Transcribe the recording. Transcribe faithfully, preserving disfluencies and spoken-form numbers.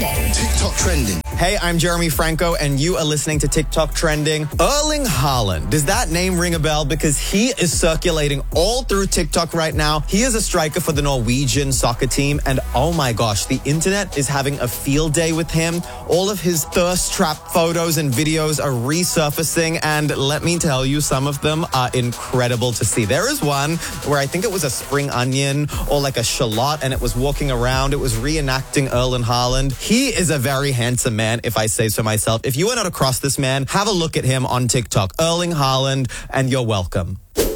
Trending. TikTok Trending. Hey, I'm Jeremy Franco, and you are listening to TikTok Trending. Erling Haaland. Does that name ring a bell? Because he is circulating all through TikTok right now. He is a striker for the Norwegian soccer team, and oh my gosh, the internet is having a field day with him. All of his thirst trap photos and videos are resurfacing, and let me tell you, some of them are incredible to see. There is one where I think it was a spring onion or like a shallot, and it was walking around. It was reenacting Erling Haaland. He is a very handsome man, if I say so myself. If you are not across this man, have a look at him on TikTok. Erling Haaland, and you're welcome.